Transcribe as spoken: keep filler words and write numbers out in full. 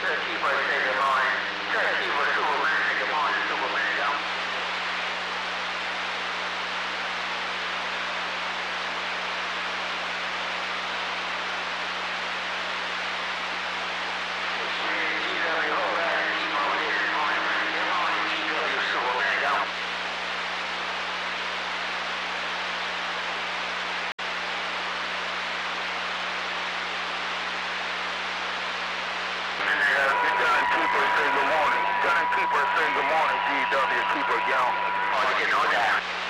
Keeper, say good morning. Tell Keeper, Superman, say good morning, Superman, yo. G W, hold that. Keep over there this morning, man. Good morning, G W, Superman, yo. Keeper say good morning. Gun Keeper say good morning, G W Keeper, yo. Oh, you know that.